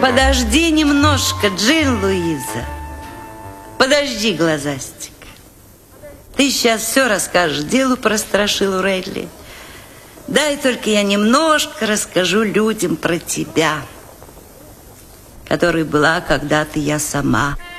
Подожди немножко, Джин Луиза. Подожди, глазастик. Ты сейчас все расскажешь делу про страшилу Рейли. Дай только я немножко расскажу людям про тебя, которой была когда-то я сама.